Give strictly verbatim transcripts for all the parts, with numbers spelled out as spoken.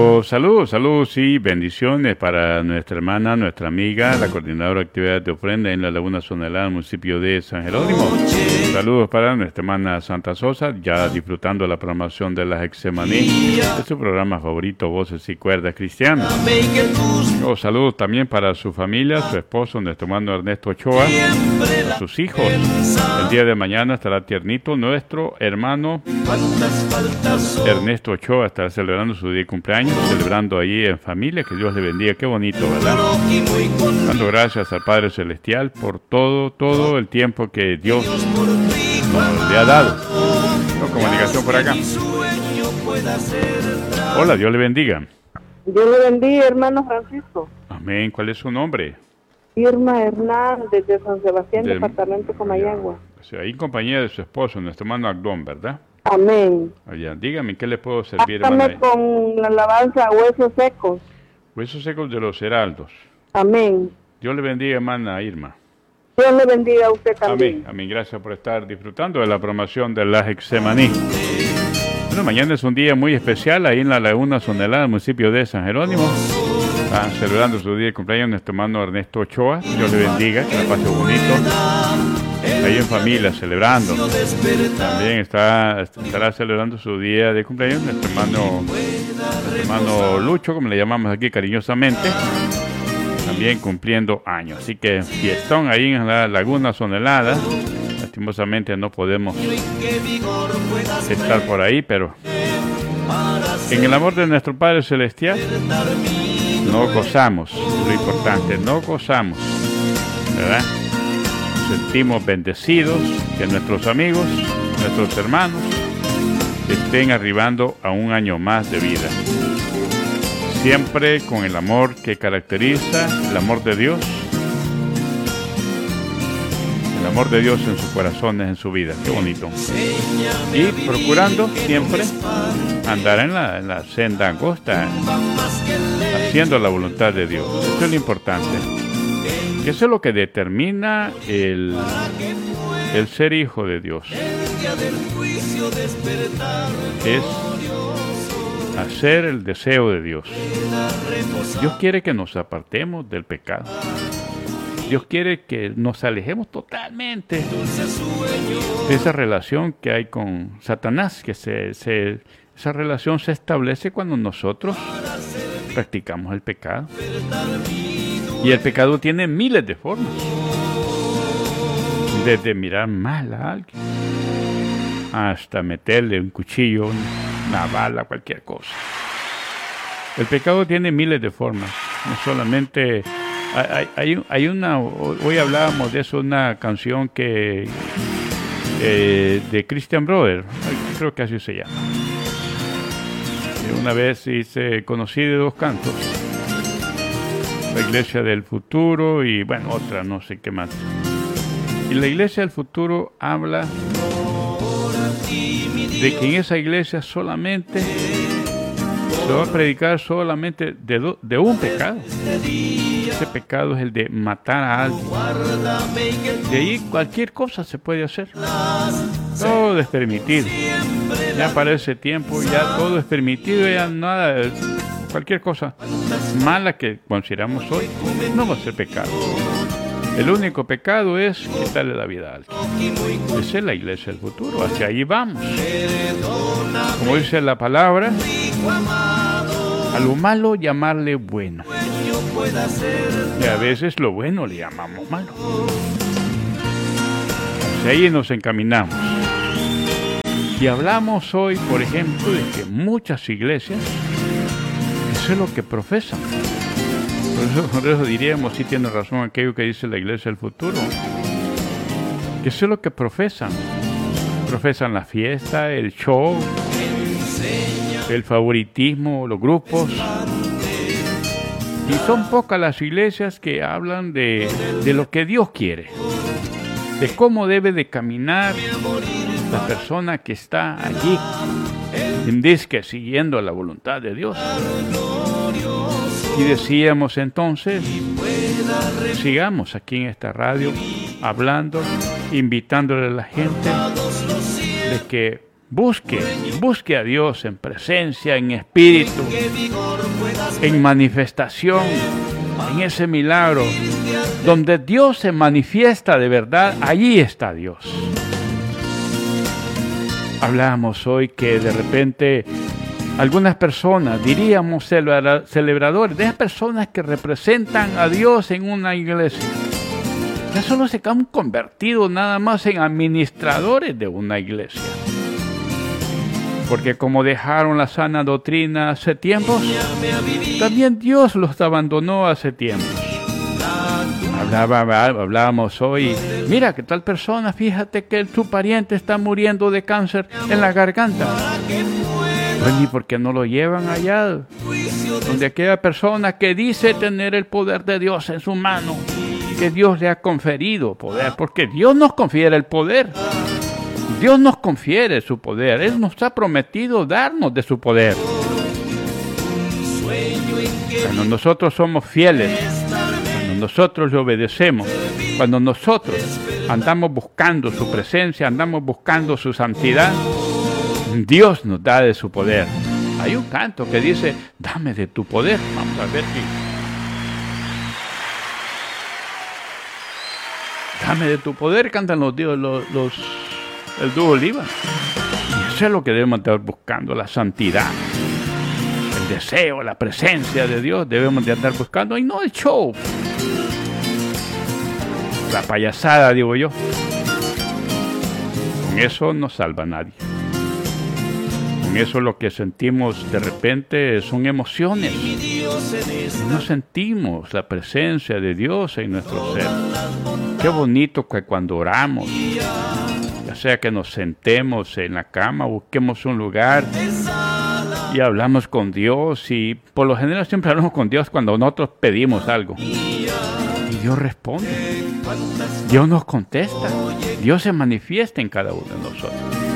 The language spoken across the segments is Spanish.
Oh, saludos, saludos y bendiciones para nuestra hermana, nuestra amiga, la coordinadora de actividades de ofrenda en la Laguna Sonelada, municipio de San Jerónimo. Saludos para nuestra hermana Santa Sosa, ya disfrutando la programación de la Getsemaní, de su programa favorito, Voces y Cuerdas Cristianas. Oh, saludos también para su familia, su esposo, nuestro hermano Ernesto Ochoa, sus hijos. El día de mañana estará tiernito nuestro hermano Ernesto Ochoa, estará celebrando su día de cumpleaños, celebrando ahí en familia. Que Dios le bendiga, qué bonito, ¿verdad? Dando gracias al Padre Celestial por todo, todo el tiempo que Dios nos le ha dado. No, comunicación por acá. Hola, Dios le bendiga. Dios le bendiga, hermano Francisco. Amén. ¿Cuál es su nombre? Irma Hernández, de San Sebastián, de, departamento Comayagua. O sea, ahí en compañía de su esposo, nuestro hermano Agdón, ¿verdad? Amén. Allá, dígame, ¿qué le puedo servir, Hágame hermana? con la alabanza Huesos Secos. Huesos Secos de los Heraldos. Amén. Dios le bendiga, hermana Irma. Dios le bendiga a usted también. Amén, amén. Gracias por estar disfrutando de la promoción de la Getsemaní. Bueno, mañana es un día muy especial ahí en la Laguna Sonelada, municipio de San Jerónimo. Están celebrando su día de cumpleaños nuestro hermano Ernesto Ochoa. Dios le bendiga, que la pase bonito. Ahí en familia, celebrando. También está, estará celebrando su día de cumpleaños nuestro hermano, nuestro hermano Lucho, como le llamamos aquí cariñosamente. También cumpliendo años. Así que fiestón ahí en la Laguna Sonelada. Lastimosamente no podemos estar por ahí, pero en el amor de nuestro Padre Celestial no gozamos, lo importante, no gozamos, ¿verdad? Nos sentimos bendecidos que nuestros amigos, nuestros hermanos estén arribando a un año más de vida. Siempre con el amor que caracteriza el amor de Dios. El amor de Dios en sus corazones, en su vida. Qué bonito. Y procurando siempre andar en la, en la senda angosta, haciendo la voluntad de Dios. Eso es lo importante. Que eso es lo que determina el, el ser hijo de Dios. Es hacer el deseo de Dios. Dios quiere que nos apartemos del pecado. Dios quiere que nos alejemos totalmente de esa relación que hay con Satanás, que se, se, esa relación se establece cuando nosotros practicamos el pecado. Y el pecado tiene miles de formas. Desde mirar mal a alguien hasta meterle un cuchillo, una bala, cualquier cosa. El pecado tiene miles de formas. No solamente... Hay, hay, hay una, hoy hablábamos de eso, una canción que eh, de Christian Brother, creo que así se llama. Una vez hice, conocí de dos cantos, la Iglesia del Futuro y bueno, otra, no sé qué más. Y la Iglesia del Futuro habla de que en esa iglesia solamente se va a predicar solamente de, do, de un pecado. Ese pecado es el de matar a alguien. De ahí cualquier cosa se puede hacer. Todo es permitido. Ya para ese tiempo ya todo es permitido, ya nada, cualquier cosa mala que consideramos hoy no va a ser pecado. El único pecado es quitarle la vida a alguien. Esa es la iglesia del futuro, hacia ahí vamos. Como dice la palabra, a lo malo llamarle bueno. Y a veces lo bueno le llamamos malo. Hacia ahí nos encaminamos. Y hablamos hoy, por ejemplo, de que muchas iglesias, eso es lo que profesan. Por eso, por eso diríamos, sí tiene razón aquello que dice la iglesia del futuro. Que eso es lo que profesan. Profesan la fiesta, el show, el favoritismo, los grupos. Y son pocas las iglesias que hablan de, de lo que Dios quiere. De cómo debe de caminar la persona que está allí, en disque siguiendo la voluntad de Dios. Y decíamos entonces, sigamos aquí en esta radio hablando, invitándole a la gente de que Busque, busque a Dios en presencia, en espíritu, en manifestación, en ese milagro. Donde Dios se manifiesta de verdad, allí está Dios. Hablábamos hoy que de repente algunas personas, diríamos celebradores, de esas personas que representan a Dios en una iglesia, ya solo se han convertido nada más en administradores de una iglesia. Porque como dejaron la sana doctrina hace tiempos, también Dios los abandonó hace tiempos. Hablaba, hablábamos hoy, mira que tal persona, fíjate que su pariente está muriendo de cáncer en la garganta. Bueno, ¿y por qué no lo llevan allá? Donde aquella persona que dice tener el poder de Dios en su mano, que Dios le ha conferido poder, porque Dios nos confiere el poder. Dios nos confiere su poder. Él nos ha prometido darnos de su poder. Cuando nosotros somos fieles, cuando nosotros le obedecemos, cuando nosotros andamos buscando su presencia, andamos buscando su santidad, Dios nos da de su poder. Hay un canto que dice, dame de tu poder. Vamos a ver si... Dame de tu poder, cantan los dios, los, los, el dúo Oliva. Y eso es lo que debemos estar buscando, la santidad, el deseo, la presencia de Dios. Debemos de andar buscando, y no el show, la payasada, digo yo. Con eso no salva a nadie. Con eso lo que sentimos de repente son emociones. No sentimos la presencia de Dios en nuestro ser. Qué bonito que cuando oramos, ya sea que nos sentemos en la cama, busquemos un lugar y hablamos con Dios, y por lo general siempre hablamos con Dios cuando nosotros pedimos algo. Y Dios responde, Dios nos contesta, Dios se manifiesta en cada uno de nosotros.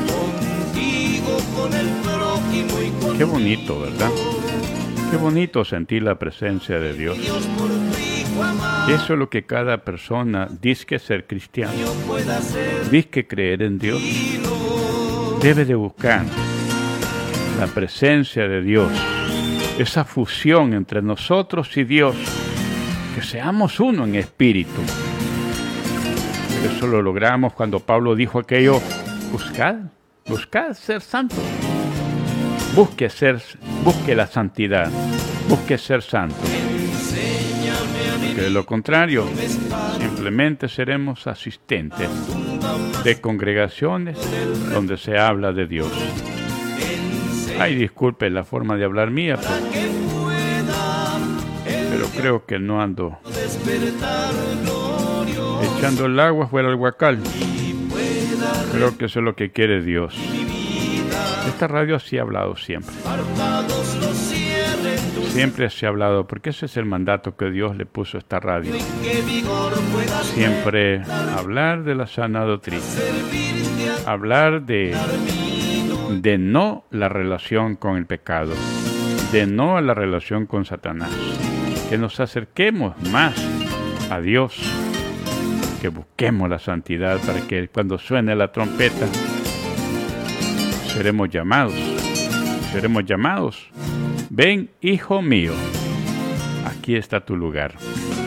Qué bonito, ¿verdad? Qué bonito sentir la presencia de Dios. Eso es lo que cada persona dice que ser cristiano, dice que creer en Dios, debe de buscar la presencia de Dios, esa fusión entre nosotros y Dios, que seamos uno en espíritu. Eso lo logramos cuando Pablo dijo aquello, buscad, buscad ser santos. Busque ser, busque la santidad, busque ser santo. Que de lo contrario, simplemente seremos asistentes de congregaciones donde se habla de Dios. Ay, disculpe la forma de hablar mía, pero, pero creo que no ando echando el agua fuera del huacal. Creo que eso es lo que quiere Dios. Esta radio sí ha hablado siempre. Siempre se ha hablado, porque ese es el mandato que Dios le puso a esta radio. Siempre hablar de la sana doctrina. Hablar de, de no la relación con el pecado. De no a la relación con Satanás. Que nos acerquemos más a Dios. Que busquemos la santidad para que cuando suene la trompeta seremos llamados. Seremos llamados. Ven, hijo mío, aquí está tu lugar.